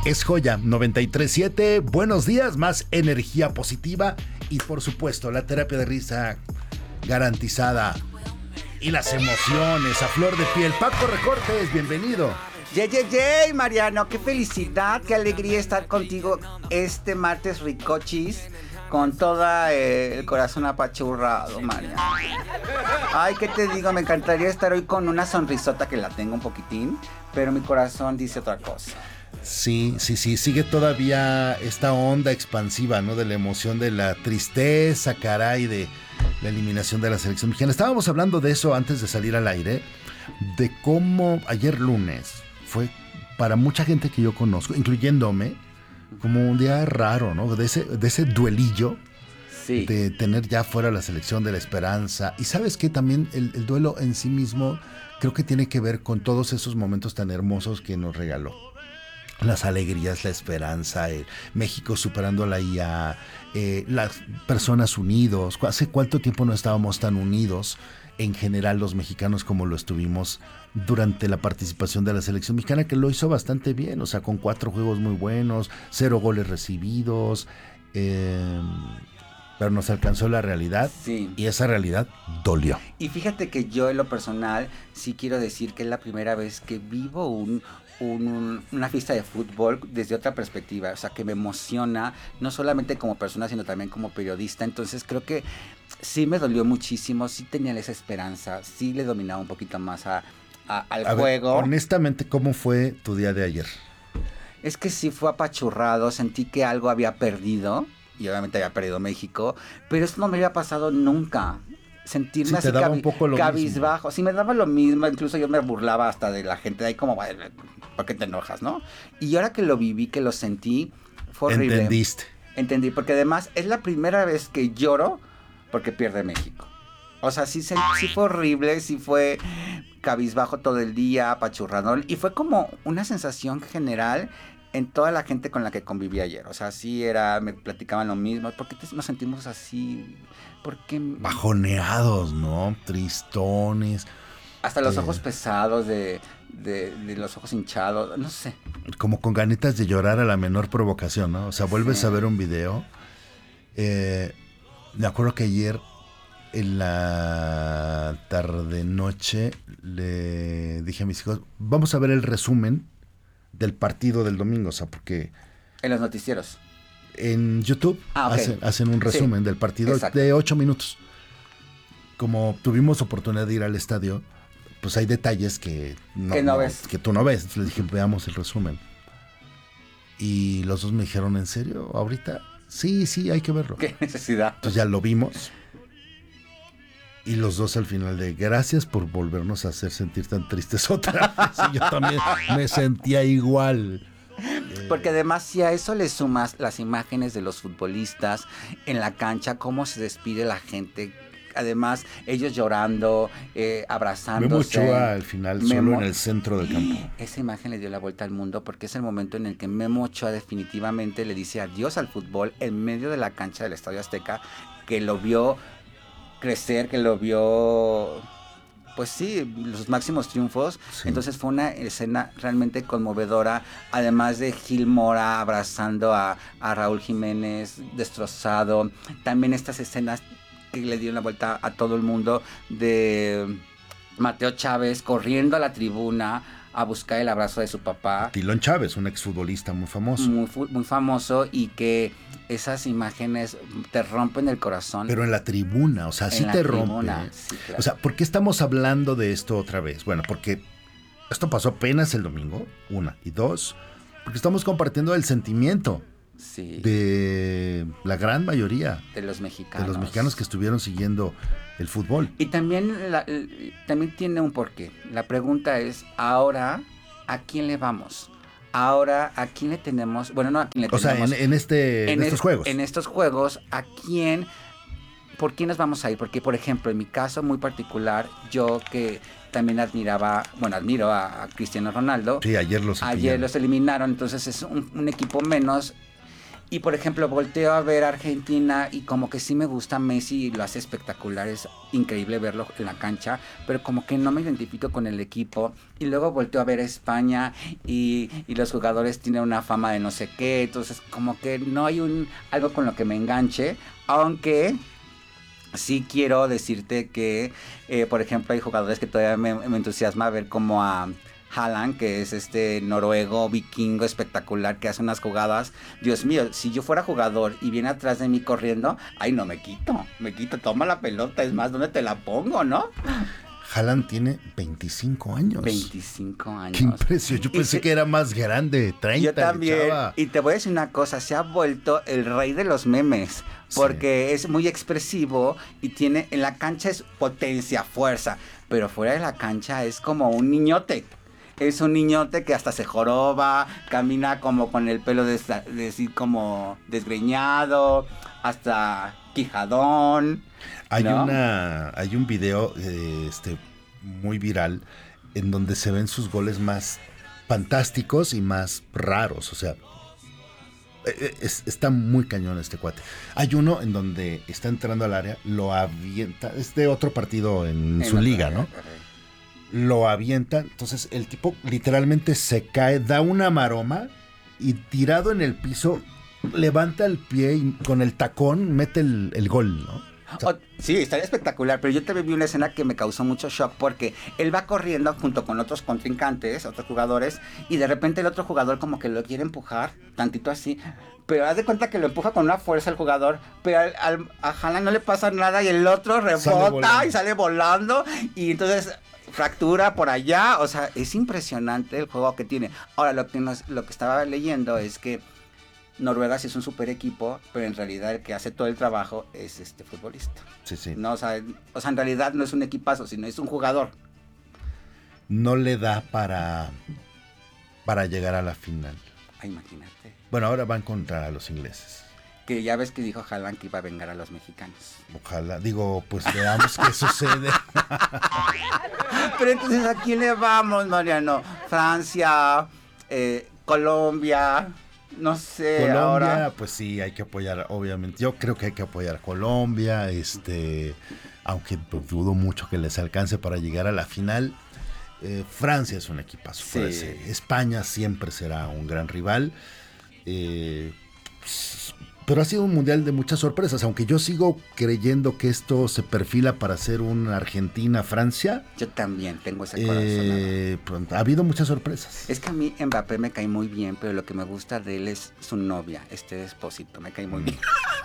Es Joya 93.7. Buenos días, más energía positiva y por supuesto la terapia de risa garantizada y las emociones a flor de piel. Paco Recortes, bienvenido. Yey, Mariano, qué felicidad, qué alegría estar contigo este martes ricochis, con todo el corazón apachurrado, Mariano. Ay, ¿qué te digo? Me encantaría estar hoy con una sonrisota que la tengo un poquitín, pero mi corazón dice otra cosa. Sí, sigue todavía esta onda expansiva, ¿no? De la emoción, de la tristeza, caray, de la eliminación de la selección mexicana. Estábamos hablando de eso antes de salir al aire, de cómo ayer lunes fue para mucha gente que yo conozco, incluyéndome, como un día raro, ¿no? De ese duelillo, sí, de tener ya fuera la selección, de la esperanza. Y ¿sabes qué? También el duelo en sí mismo creo que tiene que ver con todos esos momentos tan hermosos que nos regaló. Las alegrías, la esperanza, México superando a la IA, las personas unidos. ¿Hace cuánto tiempo no estábamos tan unidos en general los mexicanos como lo estuvimos durante la participación de la selección mexicana, que lo hizo bastante bien? O sea, con 4 juegos muy buenos, 0 goles recibidos, pero nos alcanzó la realidad, sí, y esa realidad dolió. Y fíjate que yo en lo personal sí quiero decir que es la primera vez que vivo una fiesta de fútbol desde otra perspectiva, o sea, que me emociona, no solamente como persona, sino también como periodista. Entonces creo que sí me dolió muchísimo, sí tenía esa esperanza, sí le dominaba un poquito más al juego. Ver, honestamente, ¿cómo fue tu día de ayer? Es que sí fue apachurrado, sentí que algo había perdido, y obviamente había perdido México, pero eso no me había pasado nunca. Sentirme sí, así cabizbajo. Sí, me daba lo mismo, incluso yo me burlaba hasta de la gente de ahí como, ¿por qué te enojas, no? Y ahora que lo viví, que lo sentí, fue horrible. Entendí, porque además es la primera vez que lloro porque pierde México. O sea, sí fue horrible, sí fue cabizbajo todo el día, apachurrador, y fue como una sensación general en toda la gente con la que conviví ayer. O sea, sí me platicaban lo mismo. ¿Por qué nos sentimos así? ¿Por qué? Bajoneados, ¿no? Tristones. Hasta los ojos pesados, de los ojos hinchados, no sé. Como con ganitas de llorar a la menor provocación, ¿no? O sea, vuelves a ver un video. Me acuerdo que ayer en la tarde-noche le dije a mis hijos, vamos a ver el resumen del partido del domingo, o sea, porque... En los noticieros. En YouTube okay, hacen un resumen, sí, del partido, exacto, de 8 minutos. Como tuvimos oportunidad de ir al estadio, pues hay detalles que ves, que tú no ves. Entonces les dije, veamos el resumen. Y los dos me dijeron, ¿en serio? ¿Ahorita? Sí, hay que verlo. ¿Qué necesidad? Entonces ya lo vimos. Y los dos al final de, gracias por volvernos a hacer sentir tan tristes otra vez. Y yo también me sentía igual. Porque además, si a eso le sumas las imágenes de los futbolistas en la cancha, cómo se despide la gente, además ellos llorando, abrazándose. Memo Ochoa al final solo en el centro del campo. Esa imagen le dio la vuelta al mundo, porque es el momento en el que Memo Ochoa definitivamente le dice adiós al fútbol en medio de la cancha del Estadio Azteca, que lo vio crecer, que lo vio, pues sí, los máximos triunfos. Sí. Entonces fue una escena realmente conmovedora, además de Gil Mora abrazando a Raúl Jiménez destrozado. También estas escenas que le dieron la vuelta a todo el mundo, de Mateo Chávez corriendo a la tribuna a buscar el abrazo de su papá. Tilón Chávez, un exfutbolista muy famoso. Muy famoso, y que esas imágenes te rompen el corazón. Pero en la tribuna, o sea, sí te rompe. Sí, claro. O sea, ¿por qué estamos hablando de esto otra vez? Bueno, porque esto pasó apenas el domingo, 1. Y 2, porque estamos compartiendo el sentimiento, sí, de la gran mayoría de los mexicanos. De los mexicanos que estuvieron siguiendo el fútbol. Y también tiene un porqué. La pregunta es, ahora, ¿a quién le vamos? Ahora, ¿a quién le tenemos? Bueno, no a quién le tenemos. O sea, en estos juegos. En estos juegos, ¿a quién? ¿Por quién nos vamos a ir? Porque, por ejemplo, en mi caso muy particular, yo que también admiro a Cristiano Ronaldo. Sí, ayer los eliminaron, entonces es un equipo menos. Y por ejemplo, volteo a ver a Argentina y como que sí me gusta Messi y lo hace espectacular, es increíble verlo en la cancha, pero como que no me identifico con el equipo. Y luego volteo a ver a España y los jugadores tienen una fama de no sé qué, entonces como que no hay algo con lo que me enganche, aunque sí quiero decirte que, por ejemplo, hay jugadores que todavía me entusiasma ver como a Haaland, que es este noruego vikingo espectacular que hace unas jugadas. Dios mío, si yo fuera jugador y viene atrás de mí corriendo, ay no, me quito, toma la pelota, es más, ¿dónde te la pongo, no? Haaland tiene 25 años. 25 años. Qué impresión. Yo pensé que era más grande, 30. Yo también. Y te voy a decir una cosa, se ha vuelto el rey de los memes, porque es muy expresivo y tiene, en la cancha es potencia, fuerza, pero fuera de la cancha es como un niñote. Es un niñote que hasta se joroba, camina como con el pelo como desgreñado, hasta quijadón. Hay ¿no? hay un video muy viral en donde se ven sus goles más fantásticos y más raros, o sea, está muy cañón este cuate. Hay uno en donde está entrando al área, lo avienta, es de otro partido en su liga, ¿no? Lo avienta, entonces el tipo literalmente se cae, da una maroma y tirado en el piso levanta el pie y con el tacón mete el gol, ¿no? O sea, sí, estaría espectacular, pero yo también vi una escena que me causó mucho shock porque él va corriendo junto con otros contrincantes, otros jugadores, y de repente el otro jugador como que lo quiere empujar, tantito así, pero haz de cuenta que lo empuja con una fuerza el jugador, pero a Haaland no le pasa nada y el otro rebota y sale volando, y entonces fractura por allá, o sea, es impresionante el juego que tiene. Ahora, lo que estaba leyendo es que Noruega sí es un super equipo, pero en realidad el que hace todo el trabajo es este futbolista. Sí. No, o sea, en realidad no es un equipazo, sino es un jugador. No le da para llegar a la final. Ay, imagínate. Bueno, ahora van contra los ingleses. Que ya ves que dijo Haaland que iba a vengar a los mexicanos. Ojalá, pues veamos qué sucede. Pero entonces, ¿a quién le vamos, Mariano? Francia, Colombia... No sé, Colombia, ahora. pues sí, hay que apoyar, obviamente. Yo creo que hay que apoyar a Colombia, aunque dudo mucho que les alcance para llegar a la final. Francia es un equipazo, sí. Puede ser. España siempre será un gran rival. Pero ha sido un mundial de muchas sorpresas, aunque yo sigo creyendo que esto se perfila para ser una Argentina-Francia. Yo también tengo ese corazón. Ha habido muchas sorpresas. Es que a mí Mbappé me cae muy bien, pero lo que me gusta de él es su novia, Espósito, me cae muy bien.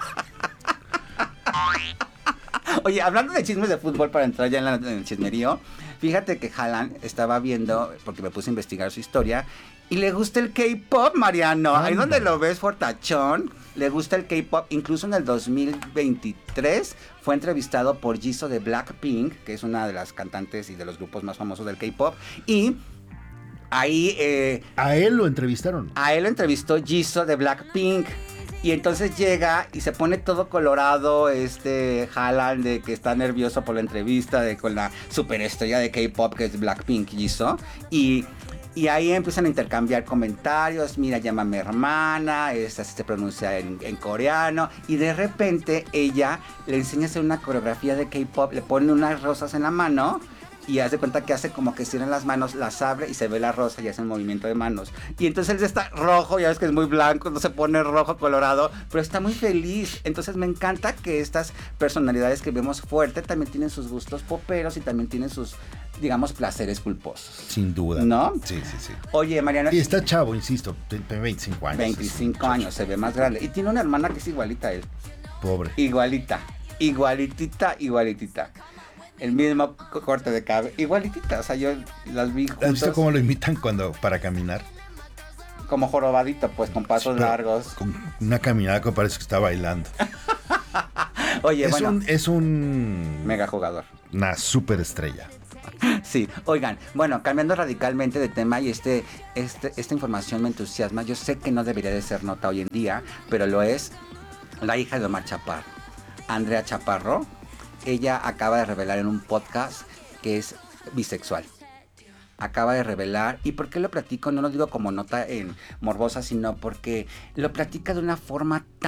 Oye, hablando de chismes de fútbol para entrar ya en el chismerío, fíjate que Haaland estaba viendo, porque me puse a investigar su historia, y le gusta el K-pop, Mariano. Ahí donde lo ves, fortachón, le gusta el K-pop. Incluso en el 2023 fue entrevistado por Jisoo de Blackpink, que es una de las cantantes y de los grupos más famosos del K-pop. Y ahí... a él lo entrevistaron. A él lo entrevistó Jisoo de Blackpink. Y entonces llega y se pone todo colorado Haaland, de que está nervioso por la entrevista con la superestrella de K-pop que es Blackpink, Jisoo. Y ahí empiezan a intercambiar comentarios, mira, llámame hermana, esta se pronuncia en coreano, y de repente ella le enseña a hacer una coreografía de K-pop, le pone unas rosas en la mano, y hace cuenta que hace como que cierran las manos, las abre y se ve la rosa y hace el movimiento de manos. Y entonces él está rojo, ya ves que es muy blanco, no se pone rojo, colorado, pero está muy feliz. Entonces me encanta que estas personalidades que vemos fuerte también tienen sus gustos poperos y también tienen sus, digamos, placeres culposos. Sin duda. ¿No? Sí. Oye, Mariano. Y está chavo, insisto, tiene 25 años. 25 años, se ve más grande. Y tiene una hermana que es igualita a él. Pobre. Igualitita. El mismo corte de cabello, igualitita, o sea, yo las vi juntos. ¿Has visto cómo lo imitan para caminar? Como jorobadito, pues, con pasos largos. Con una caminada que parece que está bailando. Oye, es un mega jugador. Una superestrella. Sí, oigan, bueno, cambiando radicalmente de tema y esta información me entusiasma. Yo sé que no debería de ser nota hoy en día, pero lo es. La hija de Omar Chaparro, Andrea Chaparro, ella acaba de revelar en un podcast que es bisexual. acaba de revelar. ¿Y por qué lo platico? No lo digo como nota en morbosa, sino porque lo platica de una forma